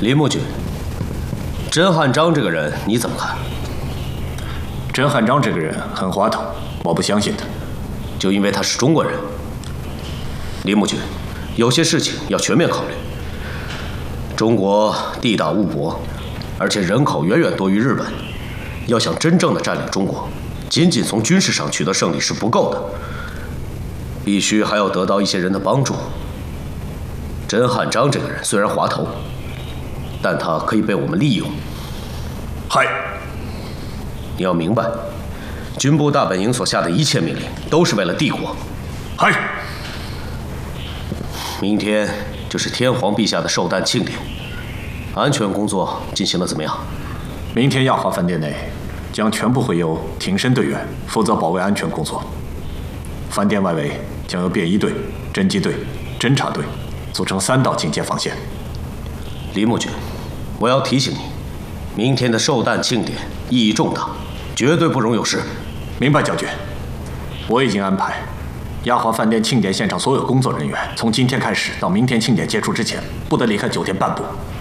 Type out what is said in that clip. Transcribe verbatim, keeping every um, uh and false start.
林木君，甄汉章这个人你怎么看？ 甄汉章这个人很滑头，我不相信他。 就因为他是中国人？林木君，有些事情要全面考虑。中国地大物博，而且人口远远多于日本，要想真正的占领中国，仅仅从军事上取得胜利是不够的，必须还要得到一些人的帮助。甄汉章这个人虽然滑头，但他可以被我们利用。 嗨， 你要明白，军部大本营所下的一切命令都是为了帝国。 嗨， 明天就是天皇陛下的寿诞庆典，安全工作进行得怎么样？ 明天亚华饭店内将全部会由挺身队员负责保卫安全工作，饭店外围将由便衣队、侦缉队、侦察队组成三道警戒防线。 林木君，我要提醒你，明天的寿诞庆典意义重大，绝对不容有失。 明白，将军。我已经安排亚华饭店庆典现场所有工作人员，从今天开始到明天庆典结束之前，不得离开酒店半步。